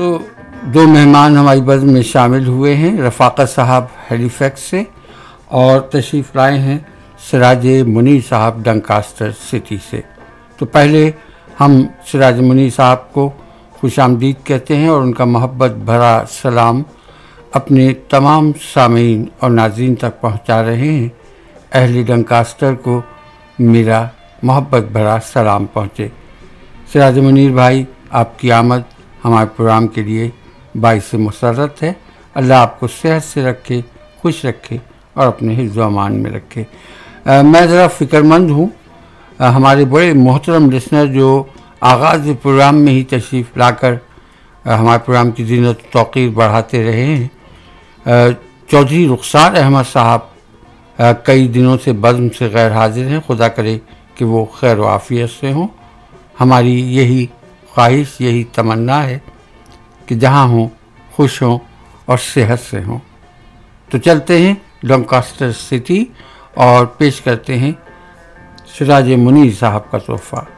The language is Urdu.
تو 2 مہمان ہماری بزم میں شامل ہوئے ہیں، رفاقت صاحب ہیلی فیکس سے، اور تشریف لائے ہیں سراج منیر صاحب ڈنکاسٹر سٹی سے۔ تو پہلے ہم سراج منیر صاحب کو خوش آمدید کہتے ہیں اور ان کا محبت بھرا سلام اپنے تمام سامعین اور ناظرین تک پہنچا رہے ہیں۔ اہل ڈنکاسٹر کو میرا محبت بھرا سلام پہنچے۔ سراج منیر بھائی، آپ کی آمد ہمارے پروگرام کے لیے باعث مسرت ہے۔ اللہ آپ کو صحت سے رکھے، خوش رکھے اور اپنے حفظ و امان میں رکھے۔ میں ذرا فکر مند ہوں، ہمارے بڑے محترم لسنر جو آغاز پروگرام میں ہی تشریف لا کر ہمارے پروگرام کی زینت و توقیر بڑھاتے رہے ہیں۔ چودھری رخسار احمد صاحب کئی دنوں سے بزم سے غیر حاضر ہیں، خدا کرے کہ وہ خیر و عافیت سے ہوں۔ ہماری یہی خواہش، یہی تمنا ہے کہ جہاں ہوں خوش ہوں اور صحت سے ہوں۔ تو چلتے ہیں ڈنکاسٹر سٹی اور پیش کرتے ہیں سراج منیر صاحب کا تحفہ۔